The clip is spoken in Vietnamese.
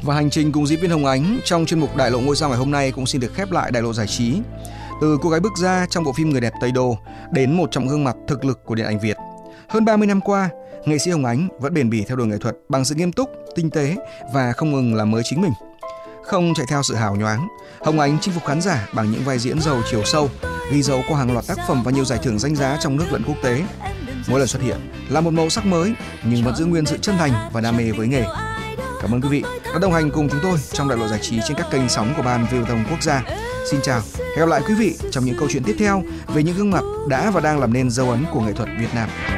Và hành trình cùng diễn viên Hồng Ánh trong chuyên mục Đại lộ ngôi sao ngày hôm nay cũng xin được khép lại đại lộ giải trí. Từ cô gái bước ra trong bộ phim Người đẹp Tây Đô đến một trong gương mặt thực lực của điện ảnh Việt. Hơn 30 năm qua, nghệ sĩ Hồng Ánh vẫn bền bỉ theo đuổi nghệ thuật bằng sự nghiêm túc, tinh tế và không ngừng làm mới chính mình. Không chạy theo sự hào nhoáng, Hồng Ánh chinh phục khán giả bằng những vai diễn giàu chiều sâu, ghi dấu qua hàng loạt tác phẩm và nhiều giải thưởng danh giá trong nước lẫn quốc tế. Mỗi lần xuất hiện là một màu sắc mới nhưng vẫn giữ nguyên sự chân thành và đam mê với nghề. Cảm ơn quý vị đã đồng hành cùng chúng tôi trong đại lộ giải trí trên các kênh sóng của Ban Viu thông Quốc gia. Xin chào, hẹn gặp lại quý vị trong những câu chuyện tiếp theo về những gương mặt đã và đang làm nên dấu ấn của nghệ thuật Việt Nam.